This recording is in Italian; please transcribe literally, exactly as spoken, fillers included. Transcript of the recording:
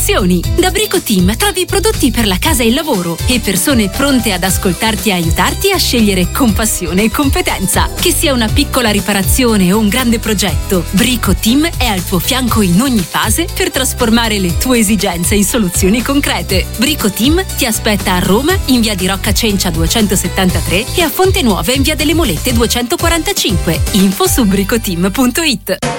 soluzioni. Da Brico Team trovi prodotti per la casa e il lavoro e persone pronte ad ascoltarti e aiutarti a scegliere con passione e competenza. Che sia una piccola riparazione o un grande progetto, Brico Team è al tuo fianco in ogni fase per trasformare le tue esigenze in soluzioni concrete. Brico Team ti aspetta a Roma in via di Rocca Cencia duecentosettantatré e a Fonte Nuova in via delle Molette duecentoquarantacinque. Info su bricoteam punto it.